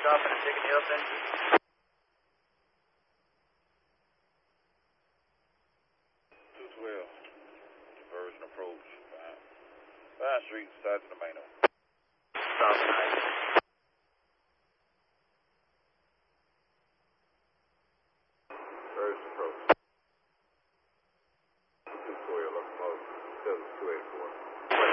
stopping and picking you up then? Conversion approach. 5 Street, side to the main.